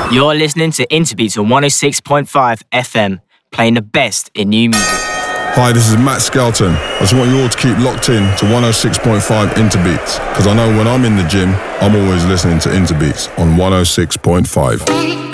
You're listening to Interbeats on 106.5 FM, playing the best in new music. Hi, this is Matt Skelton. I just want you all to keep locked in to 106.5 Interbeats, because I know when I'm in the gym, I'm always listening to Interbeats on 106.5.